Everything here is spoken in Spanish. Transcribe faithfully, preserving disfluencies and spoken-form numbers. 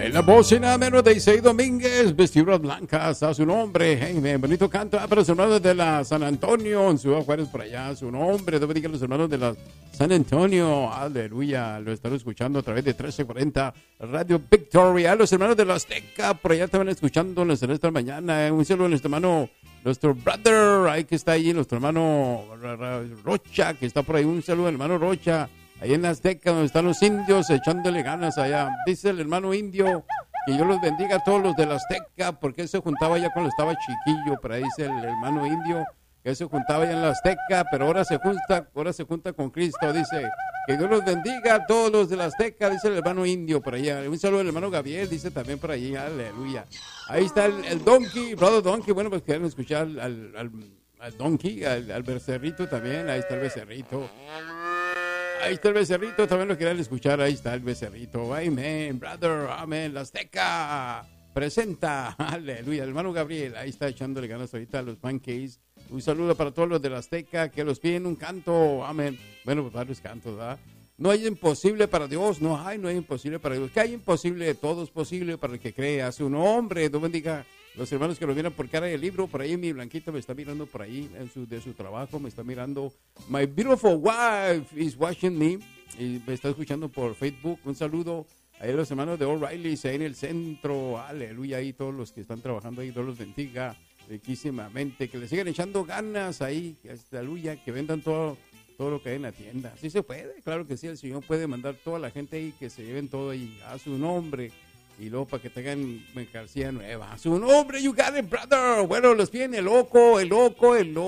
En la voz y nada menos de Isaí Domínguez, vestiduras blancas a su nombre. Hey, man, bonito canto. Ah, para los hermanos de la San Antonio, en Ciudad Juárez, por allá, su nombre. Debo decir los hermanos de la San Antonio. Aleluya. Lo están escuchando a través de trece cuarenta Radio Victoria. Los hermanos de la Azteca, por allá estaban escuchándonos en esta mañana. Un saludo a nuestro hermano, nuestro brother, ahí que está ahí, nuestro hermano Rocha, que está por ahí. Un saludo al hermano Rocha. Ahí en la Azteca, donde están los indios echándole ganas allá. Dice el hermano indio que Dios los bendiga a todos los de la Azteca, porque él se juntaba ya cuando estaba chiquillo. Pero ahí dice el hermano indio que él se juntaba ya en la Azteca, pero ahora se junta, ahora se junta con Cristo. Dice que Dios los bendiga a todos los de la Azteca, dice el hermano indio por allá. Un saludo al hermano Gabriel, dice también por allí. Aleluya. Ahí está el, el Donkey, brother Donkey. Bueno, pues quieren escuchar al, al, al, al Donkey, al, al becerrito también. Ahí está el becerrito. Ahí está el becerrito, también lo querían escuchar. Ahí está el becerrito. Amén, brother, amén. La Azteca presenta, aleluya, el hermano Gabriel. Ahí está echándole ganas ahorita a los pancakes. Un saludo para todos los de la Azteca que los piden un canto, amén. Bueno, pues varios cantos, ¿verdad? No hay imposible para Dios, no hay, no hay imposible para Dios. ¿Qué hay imposible? Todo es posible para el que cree. A su nombre, Dios bendiga los hermanos que lo miran por cara del libro. Por ahí mi blanquito me está mirando por ahí en su, de su trabajo, me está mirando. My beautiful wife is watching me y me está escuchando por Facebook. Un saludo a los hermanos de O'Reilly's ahí en el centro. Aleluya, ahí todos los que están trabajando ahí, Dios los bendiga riquísimamente. Que le sigan echando ganas ahí, aleluya, que vendan todo, todo lo que hay en la tienda. Sí se puede, claro que sí, el Señor puede mandar toda la gente ahí que se lleven todo ahí a su nombre. Y luego para que tengan mercancía nueva. A su nombre, you got it, brother. Bueno, los piden el loco, el loco, el loco.